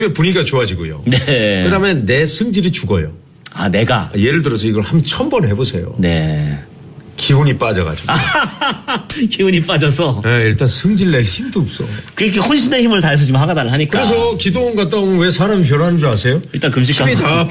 분위기가 좋아지고요. 네. 그다음에 내 승질이 죽어요. 아, 내가. 예를 들어서 이걸 한 1000번 해보세요. 네. 기운이 빠져가지고. 기운이 빠져서. 네, 일단 승질 낼 힘도 없어. 그렇게 혼신의 힘을 다해서 지금 하가다를 하니까. 그래서 기도원 갔다 오면 왜 사람이 변하는 줄 아세요? 일단 금식하고. 힘이 다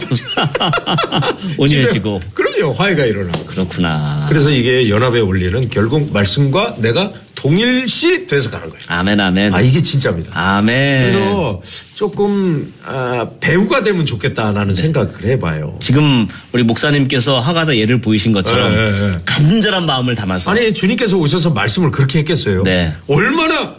온유해지고. 그럼요. 화해가 일어나. 그렇구나. 그래서 이게 연합의 원리는 결국 말씀과 내가 동일시 돼서 가는 거예요. 아멘, 아멘. 아, 이게 진짜입니다. 아멘. 그래서 조금 배우가 되면 좋겠다라는 생각을 해봐요. 지금 우리 목사님께서 하가다 예를 보이신 것처럼 간절한 마음을 담아서. 아니, 주님께서 오셔서 말씀을 그렇게 했겠어요. 네. 얼마나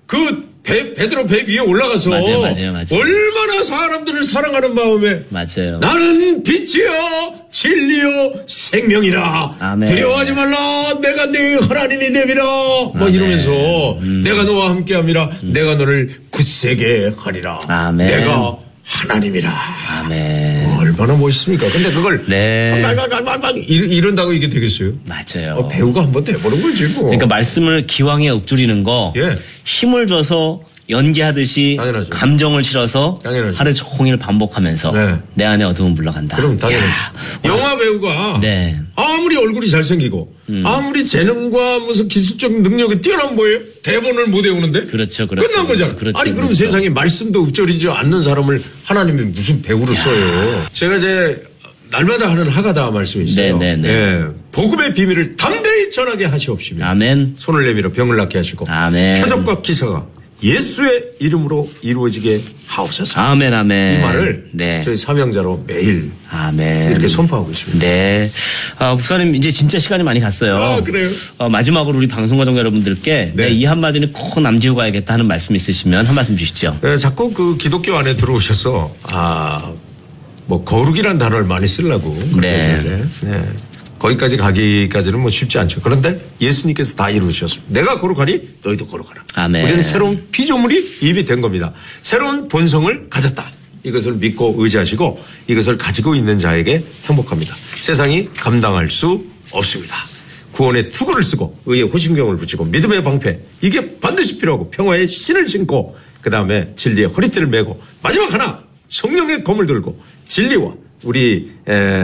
베드로 배 위에 올라가서 맞아요. 얼마나 사람들을 사랑하는 마음에 맞아요. 나는 빛이요 진리요 생명이라. 아멘. 두려워하지 말라. 내가 네 하나님이 됨이라. 막 이러면서 내가 너와 함께함이라. 내가 너를 굳세게 하리라. 아멘. 내가 하나님이라. 아멘. 얼마나 멋있습니까? 근데 그걸 네. 이런다고 이게 되겠어요? 맞아요. 배우가 한번 해보는 거지 뭐. 그러니까 말씀을 기왕에 엎드리는 거 예. 힘을 줘서 연기하듯이 당연하죠. 감정을 실어서 당연하죠. 하루 종일 반복하면서 네. 내 안에 어둠은 물러간다. 그럼 당연하죠. 영화 배우가 네. 아무리 얼굴이 잘생기고 아무리 재능과 무슨 기술적인 능력이 뛰어난 거예요? 대본을 못 외우는데? 그렇죠. 끝난 거잖아. 아니 그럼 세상에 말씀도 읊조리지 않는 사람을 하나님이 무슨 배우로 써요. 제가 이제 날마다 하는 하가다 말씀이 있어요. 네네네. 예. 복음의 비밀을 담대히 전하게 하시옵시며 아멘. 손을 내밀어 병을 낫게 하시고 아멘. 표적과 기사가 예수의 이름으로 이루어지게 하옵소서. 아멘, 아멘. 이 말을 네. 저희 사명자로 매일 아멘. 이렇게 선포하고 있습니다. 네. 목사님 이제 진짜 시간이 많이 갔어요. 아, 그래요? 마지막으로 우리 방송가족 여러분들께 네. 이 한마디는 꼭 남기고 가야겠다 하는 말씀 있으시면 한 말씀 주시죠. 네, 자꾸 그 기독교 안에 들어오셔서 뭐 거룩이라는 단어를 많이 쓰려고 그렇게 네. 하시는데 네. 거기까지 가기까지는 뭐 쉽지 않죠. 그런데 예수님께서 다 이루셨습니다. 내가 거룩하니 너희도 거룩하라. 아멘. 우리는 새로운 피조물이 입이 된 겁니다. 새로운 본성을 가졌다. 이것을 믿고 의지하시고 이것을 가지고 있는 자에게 행복합니다. 세상이 감당할 수 없습니다. 구원의 투구를 쓰고 의의 호심경을 붙이고 믿음의 방패 이게 반드시 필요하고 평화의 신을 신고 그다음에 진리의 허리띠를 메고 마지막 하나 성령의 검을 들고 진리와 우리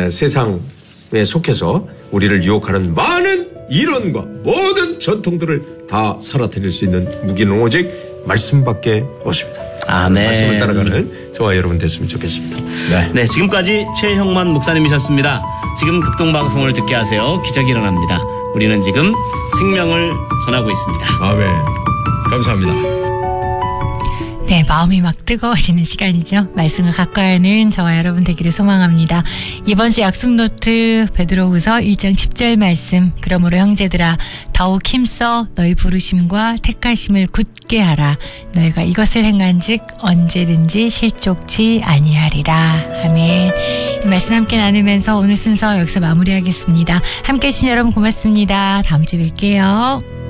세상에 속해서 우리를 유혹하는 많은 이론과 모든 전통들을 다 살아뜨릴 수 있는 무기는 오직 말씀밖에 없습니다. 아멘. 말씀을 따라가는 저와 여러분 됐으면 좋겠습니다. 네, 지금까지 최형만 목사님이셨습니다. 지금 극동방송을 듣게 하세요. 기적이 일어납니다. 우리는 지금 생명을 전하고 있습니다. 아멘. 감사합니다. 네, 마음이 막 뜨거워지는 시간이죠. 말씀을 가까이 하는 저와 여러분 되기를 소망합니다. 이번 주 약속 노트 베드로후서 1장 10절 말씀. 그러므로 형제들아 더욱 힘써 너희 부르심과 택하심을 굳게 하라. 너희가 이것을 행한즉 언제든지 실족치 아니하리라. 아멘. 이 말씀 함께 나누면서 오늘 순서 여기서 마무리하겠습니다. 함께해 주신 여러분 고맙습니다. 다음 주에 뵐게요.